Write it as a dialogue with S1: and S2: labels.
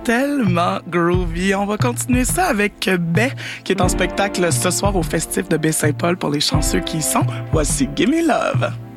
S1: tellement groovy. On va continuer ça avec Baie, qui est en spectacle ce soir au Festif de Baie-Saint-Paul pour les chanceux qui y sont. Voici Gimme Love.